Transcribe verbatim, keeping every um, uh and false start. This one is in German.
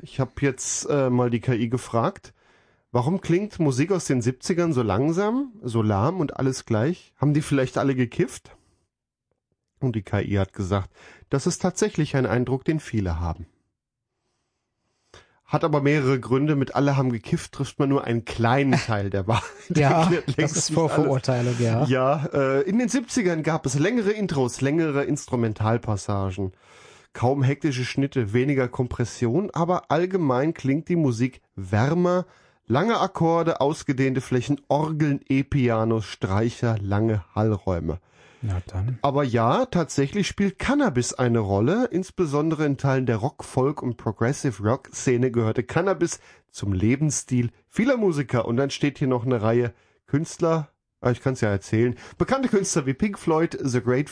Ich habe jetzt äh, mal die K I gefragt, warum klingt Musik aus den siebzigern so langsam, so lahm und alles gleich? Haben die vielleicht alle gekifft? Und die K I hat gesagt, das ist tatsächlich ein Eindruck, den viele haben. Hat aber mehrere Gründe. Mit alle haben gekifft trifft man nur einen kleinen Teil der Wahrheit. Ja, das ist Vorverurteilung, ja. Ja, äh, in den siebzigern gab es längere Intros, längere Instrumentalpassagen, kaum hektische Schnitte, weniger Kompression, aber allgemein klingt die Musik wärmer, lange Akkorde, ausgedehnte Flächen, Orgeln, E-Pianos, Streicher, lange Hallräume. Na dann. Aber ja, tatsächlich spielt Cannabis eine Rolle. Insbesondere in Teilen der Rock-, Folk- und Progressive-Rock-Szene gehörte Cannabis zum Lebensstil vieler Musiker. Und dann steht hier noch eine Reihe Künstler, ich kann es ja erzählen, bekannte Künstler wie Pink Floyd, The Grateful